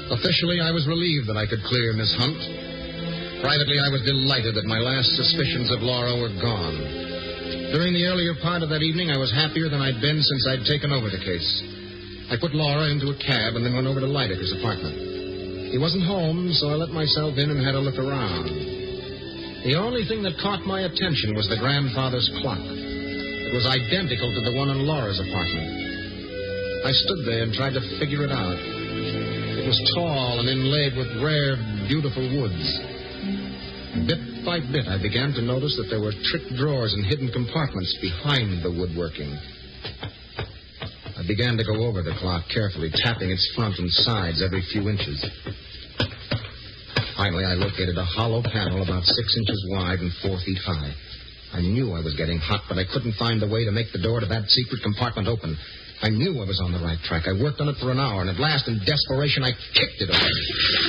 Officially, I was relieved that I could clear Miss Hunt. Privately, I was delighted that my last suspicions of Laura were gone. During the earlier part of that evening, I was happier than I'd been since I'd taken over the case. I put Laura into a cab and then went over to Lydica's apartment. He wasn't home, so I let myself in and had a look around. The only thing that caught my attention was the grandfather's clock. It was identical to the one in Laura's apartment. I stood there and tried to figure it out. It was tall and inlaid with rare, beautiful woods. Bit by bit, I began to notice that there were trick drawers and hidden compartments behind the woodworking. I began to go over the clock carefully, tapping its front and sides every few inches. Finally, I located a hollow panel about 6 inches wide and 4 feet high. I knew I was getting hot, but I couldn't find a way to make the door to that secret compartment open. I knew I was on the right track. I worked on it for an hour, and at last, in desperation, I kicked it open.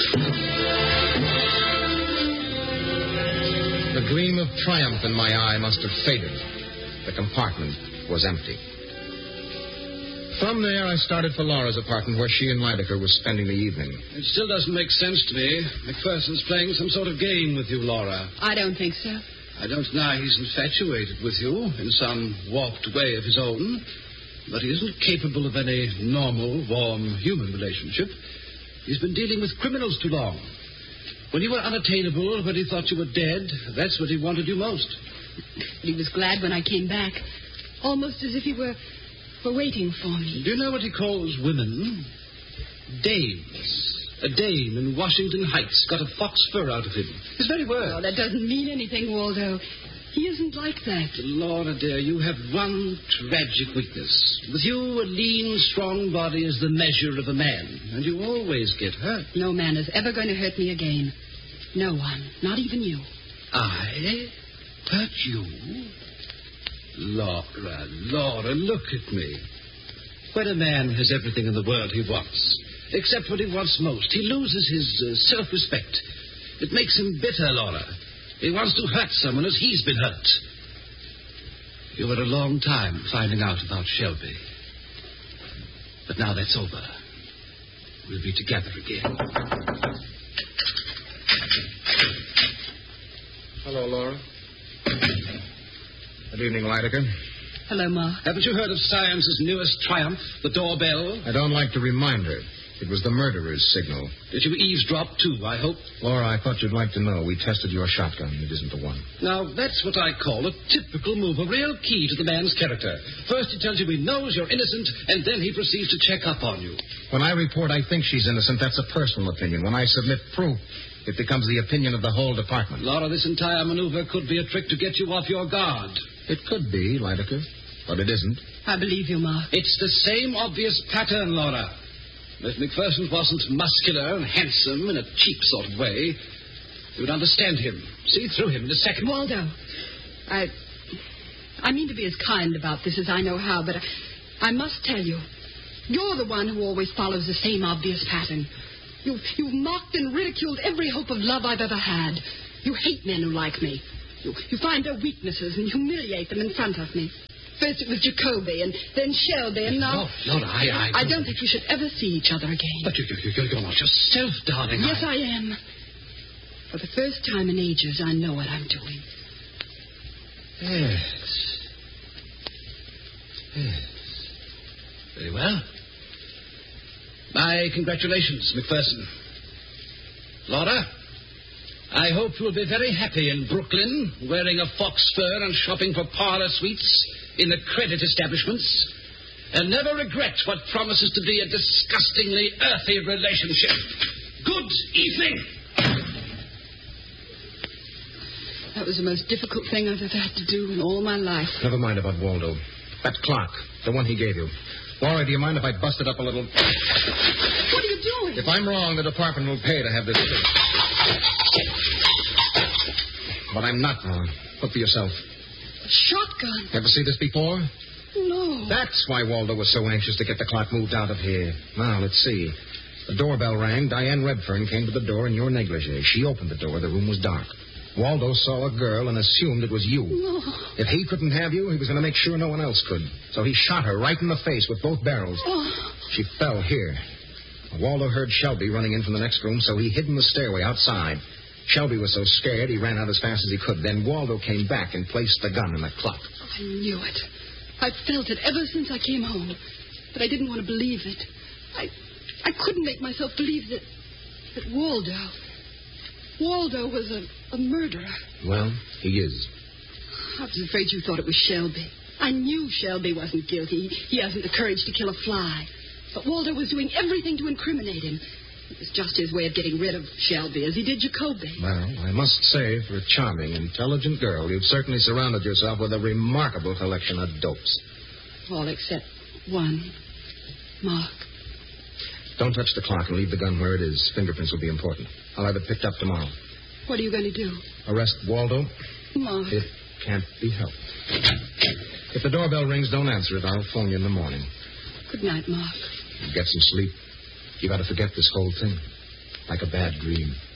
The gleam of triumph in my eye must have faded. The compartment was empty. From there, I started for Laura's apartment, where she and Lydica were spending the evening. It still doesn't make sense to me. McPherson's playing some sort of game with you, Laura. I don't think so. I don't deny he's infatuated with you in some warped way of his own, but he isn't capable of any normal, warm human relationship. He's been dealing with criminals too long. When you were unattainable, when he thought you were dead, that's what he wanted you most. He was glad when I came back, almost as if he were waiting for me. Do you know what he calls women? Dames. A dame in Washington Heights got a fox fur out of him. His very word. Oh, that doesn't mean anything, Waldo. He isn't like that. Laura, dear, you have one tragic weakness. With you, a lean, strong body is the measure of a man, and you always get hurt. No man is ever going to hurt me again. No one. Not even you. I? Hurt you? Laura, look at me. When a man has everything in the world he wants, except what he wants most, he loses his self-respect. It makes him bitter, Laura. He wants to hurt someone as he's been hurt. You were a long time finding out about Shelby. But now that's over. We'll be together again. Hello, Laura. Good evening, Lydica. Hello, Ma. Haven't you heard of science's newest triumph, the doorbell? I don't like to remind her. It was the murderer's signal. Did you eavesdrop, too, I hope? Laura, I thought you'd like to know. We tested your shotgun. It isn't the one. Now, that's what I call a typical move, a real key to the man's character. First he tells you he knows you're innocent, and then he proceeds to check up on you. When I report I think she's innocent, that's a personal opinion. When I submit proof, it becomes the opinion of the whole department. Laura, this entire maneuver could be a trick to get you off your guard. It could be, Lydica, but it isn't. I believe you, Ma. It's the same obvious pattern, Laura. If McPherson wasn't muscular and handsome in a cheap sort of way, you would understand him, see through him in a second. Waldo, I mean to be as kind about this as I know how, but I must tell you, you're the one who always follows the same obvious pattern. You've mocked and ridiculed every hope of love I've ever had. You hate men who like me. You find their weaknesses and humiliate them in front of me. First it was Jacoby, and then Shelby, and now... No, I don't think we should ever see each other again. But you're not yourself, darling. Yes, I am. For the first time in ages, I know what I'm doing. Yes. Very well. My congratulations, McPherson. Laura, I hope you'll be very happy in Brooklyn, wearing a fox fur and shopping for parlor suites in the credit establishments, and never regret what promises to be a disgustingly earthy relationship. Good evening. That was the most difficult thing I've ever had to do in all my life. Never mind about Waldo. That clock, the one he gave you. Laura, do you mind if I bust it up a little? What are you doing? If I'm wrong, the department will pay to have this. But I'm not wrong. Look for yourself. A shotgun? Ever see this before? No. That's why Waldo was so anxious to get the clock moved out of here. Now, let's see. The doorbell rang. Diane Redfern came to the door in your negligee. She opened the door. The room was dark. Waldo saw a girl and assumed it was you. No. If he couldn't have you, he was going to make sure no one else could. So he shot her right in the face with both barrels. Oh. She fell here. Waldo heard Shelby running in from the next room, so he hid in the stairway outside. Shelby was so scared he ran out as fast as he could. Then Waldo came back and placed the gun in the clock. I knew it. I've felt it ever since I came home. But I didn't want to believe it. I couldn't make myself believe that Waldo was a murderer. Well, he is. I was afraid you thought it was Shelby. I knew Shelby wasn't guilty. He hasn't the courage to kill a fly. But Waldo was doing everything to incriminate him. It was just his way of getting rid of Shelby, as he did Jacoby. Well, I must say, for a charming, intelligent girl, you've certainly surrounded yourself with a remarkable collection of dopes. All except one. Mark. Don't touch the clock and leave the gun where it is. Fingerprints will be important. I'll have it picked up tomorrow. What are you going to do? Arrest Waldo. Mark. It can't be helped. If the doorbell rings, don't answer it. I'll phone you in the morning. Good night, Mark. Get some sleep. You got to forget this whole thing. Like a bad dream.